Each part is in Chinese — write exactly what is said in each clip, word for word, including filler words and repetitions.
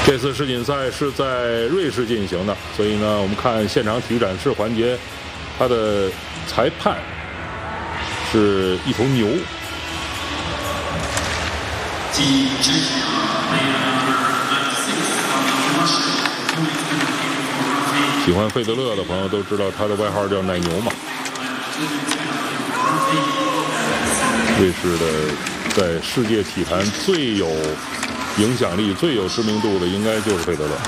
这次世锦赛是在瑞士进行的，所以呢，我们看现场体育展示环节，他的裁判是一头牛。喜欢费德勒的朋友都知道他的外号叫奶牛嘛。瑞士的在世界体坛最有影响力、最有知名度的，应该就是费德勒。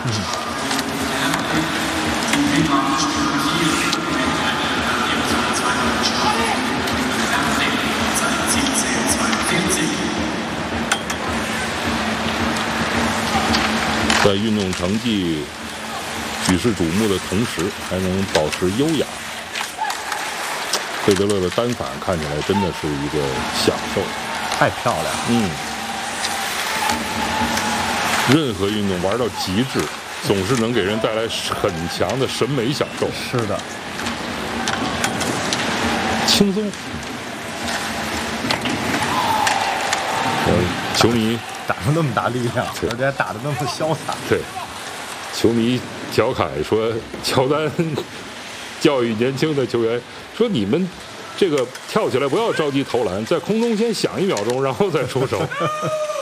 在运动成绩举世瞩目的同时，还能保持优雅。费德勒的单反看起来真的是一个享受， 太漂亮了。 嗯，任何运动玩到极致，总是能给人带来很强的审美享受。 是的， 轻松。呃，球迷打出那么大力量，而且还打得那么潇洒。 对，球迷调侃说，乔丹教育年轻的球员说：“你们这个跳起来不要着急投篮，在空中先想一秒钟，然后再出手。”